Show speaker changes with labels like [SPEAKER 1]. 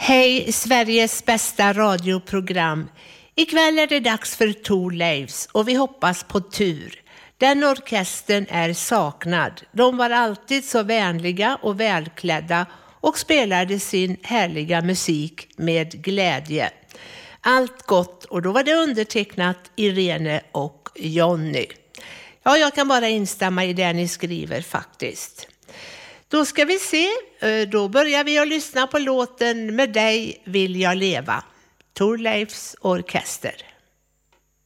[SPEAKER 1] Hej Sveriges bästa radioprogram. Ikväll är det dags för Thorleifs och vi hoppas på tur. Den orkestern är saknad. De var alltid så vänliga och välklädda och spelade sin härliga musik med glädje. Allt gott, och då var det undertecknat Irene och Jonny. Ja, jag kan bara instämma i det ni skriver faktiskt. Då ska vi se, då börjar vi att lyssna på låten Med dig vill jag leva. Thorleifs orkester.